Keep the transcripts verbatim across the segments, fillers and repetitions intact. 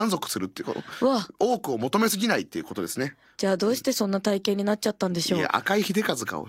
満足するっていうこと、 うわ、 多くを求めすぎないっていうことですね。 じゃあどうしてそんな体型になっちゃったんでしょう。 いや、赤井秀和か。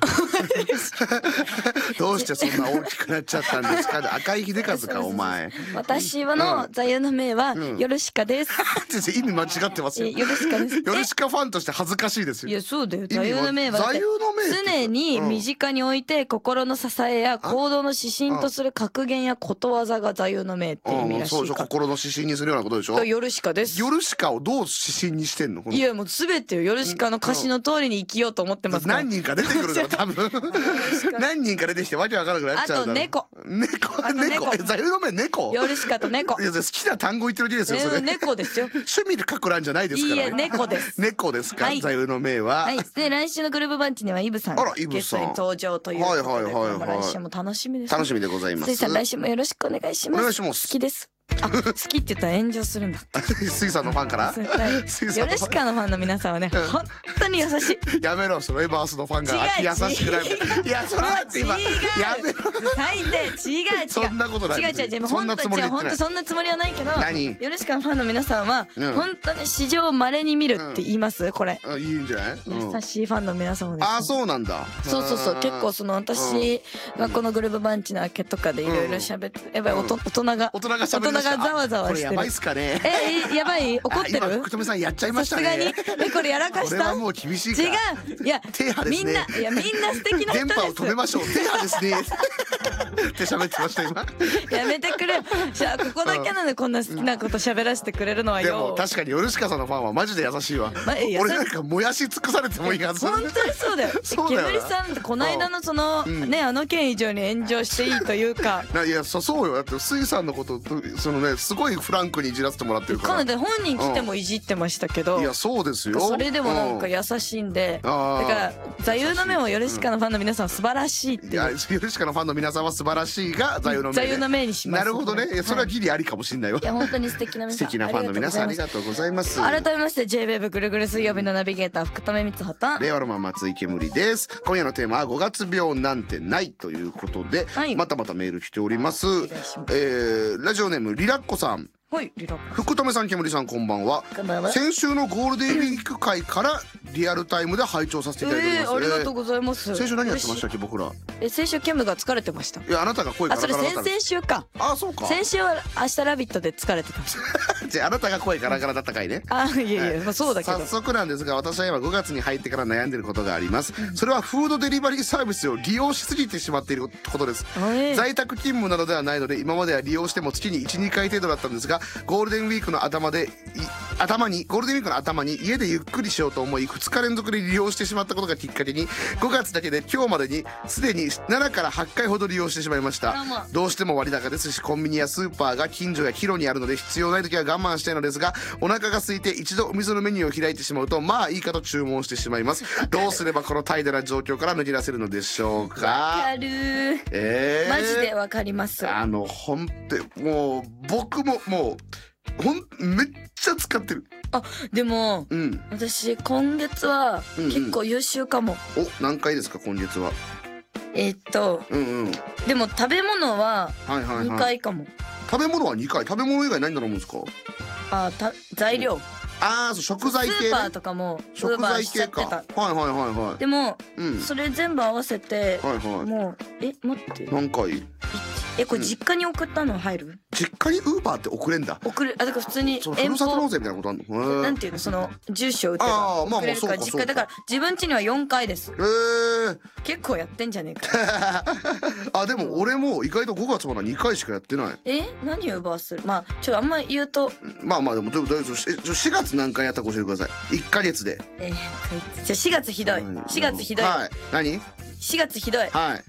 どうしてそんな大きくなっちゃったんですか。赤井秀和かお前。 私はの座右の銘はうんヨルシカです。 意味間違ってますよ。 えヨルシカです。 ヨルシカファンとして恥ずかしいですよ。 いやそうだよ。座右の銘はだって座右の銘って常に身近に置いて心の支えや行動の指針とする格言やことわざが座右の銘って意味らしそうでしょ、 いから。 心の指針にするようなことでしょ。 ヨルシカです。 ヨルシカをどう指針にしてんの。 いやもうすべてよヨルシカの歌詞の通りに生きようと思ってますから。 何人か出てくるだろ多分。何人か出てきてわけわからなくなっちゃうだろ。 あと猫。 猫。 あと猫猫。え座右の銘猫。 ヨルシカと猫。 いや好きな単語言ってるだけですよそれ。 え猫ですよ。 趣味で書く欄じゃないですから。 いいえ猫です。 猫ですか。 はい座右の銘は。 はい。で来週のグループバンチにはイブさんあがらイブさんゲストに登場ということで、 はいはいはいはいこれも来週も楽しみです。 楽しみでございます。 水さん来週もよろしくお願いします。 お願いします好きです。あ、好きって言ったら炎上するんだ。 水さんのファンからそうはいヨルシカのファンの皆さんはね、本当に優しい。 やめろそのエバースのファンが違う優しくない。いやそれは今違うやめろ。 最低違う違う。 そんなことない違う違う違う。 そんなつもりで言ってない本当そんなつもりはないけど。 何ヨルシカのファンの皆さんはうん本当に史上稀に見るって言いますこれ。 あいいんじゃない。うん優しいファンの皆様です。 あそうなんだ。 そうそうそう。結構その私がこのグループバンチの明けとかでいろいろ喋ってやばいおと大人が大人が喋り出した。 大人がざわざわしてる。 これやばいっすかね。 えやばい怒ってる。 あ今福留さんやっちゃいましたさすがにね。 えこれやらかしたこれはもう厳しいか。 違ういや手派ですね。 みんないやみんな素敵な人です。 電波を止めましょう。手派ですね。って喋ってました今。 やめてくれ。じゃあここだけなんでこんな好きなこと喋らせてくれるのはでもよ。 確かにヨルシカさんのファンはマジで優しいわ。 まえ優しい俺なんかもやし尽くされてもいいはず。 本当にそうだよ。 そうだよな煙さんってこの間のそのうんねあの件以上に炎上していいというか。 ないやそそうよだって水さんのこととそのねすごいフランクにいじらせてもらってるから。 かなり本人来てもいじってましたけど。 いやそうですよ。 それでもなんかう優しいんで、だあーから座右の銘をヨルシカのファンの皆さんは素晴らしいっていやいうヨルシカのファンの皆さんは素晴らしいが座右の銘で。 座右の銘にします。 なるほどね。いやそれはギリありかもしれないわ。 いや本当に素敵な皆素さん敵なファンの皆さんありがとうございます。 改めまして ジェイウェーブ ぐるぐる水曜日のナビゲーター福留光穂と令和ロマン松井けむりです。今夜のテーマはごがつ病なんてないということで、 はいまたまたメール来ております。 願いしますえー、ラジオネームリラッコさん。 はいリラック福留さんけむりさんこんばんは。 こんばんは先週のゴールデンウィーク会からリアルタイムで拝聴させていただいておりえー、 ます。 ありがとうございます。 先週何やってましたっけ僕ら。 え先週ケムが疲れてました。 いやあなたが声ガあそれラガラだった先々週か。 あそうか。 先週は明日ラビットで疲れてた。 じゃああなたが声ガラガラだった回ね。 あいやいや、まあ、そうだけど早速なんですが私は今ごがつに入ってから悩んでいることがあります。それはフードデリバリーサービスを利用しすぎてしまっていることです。 えー在宅勤務などではないので今までは利用しても月に いちにかい程度だったんですがゴールデンウィークの頭でい頭にゴールデンウィークの頭に家でゆっくりしようと思いふつか連続で利用してしまったことがきっかけにごがつだけで今日までにすでにななからはちかいほど利用してしまいましたあらま。 どうしても割高ですしコンビニやスーパーが近所や広にあるので必要ない時は我慢したいのですがお腹が空いて一度お店のメニューを開いてしまうとまあいいかと注文してしまいます。どうすればこの怠惰な状況から抜け出せるのでしょうか。 わかるーえー、 マジでわかります。 あのほんともう僕ももうほんめっちゃ使ってる。 あでもうん私今月はうんうん結構優秀かも。 お何回ですか今月は。 えーっとうんうんでも食べ物ははいはいにはい。 かいかも。 食べ物はにかい。食べ物以外何頼むんですか。 あた材料ああそう食材系、ね、 スーパーとかもウ食ーバーしちゃ材系か。 ってた。 はいはいはいはい。 でもうんそれ全部合わせてはいはもうえ待ってい。何回。 えこれ実家に送ったの入る？ 実家にウーバーって送れんだ。 送るあだから普通にそのふ遠方るさと納税みたいなことあんの。へえなんていうのその住所を打てあばーまあ送れるからまあそうか実家だから自分家にはよんかいです。 えー、 結構やってんじゃねえか。 あでも俺も意外とごがつまだにかいしかやってない。 え何を奪わするまあちょっとあんま言うとまあまあでもどうどうしえしがつ何回やったか教えてください。いっかげつで。 えー、じゃあしがつひどいうんしがつひどいはい。何？ しがつひどいはい。はい。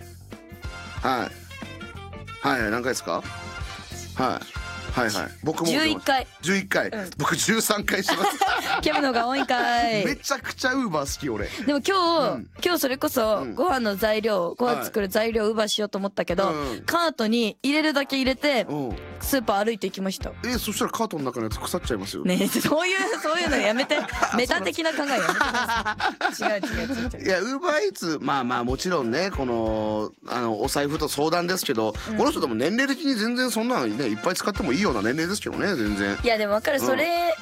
はいはい何回ですか？はい。はいはい。僕もじゅういっかいじゅういっかい。 うん僕じゅうさんかいしてます。 キャブのが多いんかい。 めちゃくちゃウーバー好き俺。 でも今日、 うん今日それこそうんご飯の材料ご飯作る材料をウーバーしようと思ったけど、 うんカートに入れるだけ入れてうん。 スーパー歩いて行きました。 えそしたらカートの中のやつ腐っちゃいますよ。 ねえそういうそういうのやめてメタ的な考えやめてください。違う違う違う違う。 いやウーバーイーツまあまあもちろんねこのあのお財布と相談ですけど、 うんこの人でも年齢的に全然そんなのにねいっぱい使ってもいいよような年齢ですけどね全然。 いやでも分かる、それ